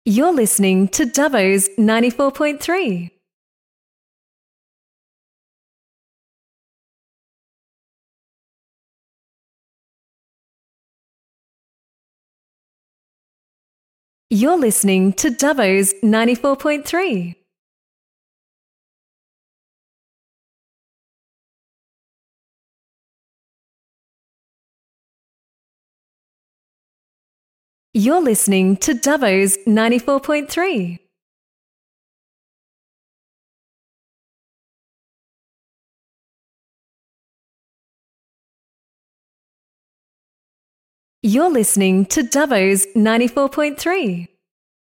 You're listening to Dubbo's 94.3. You're listening to Dubbo's 94.3. You're listening to Dubbo's 94.3. You're listening to Dubbo's 94.3.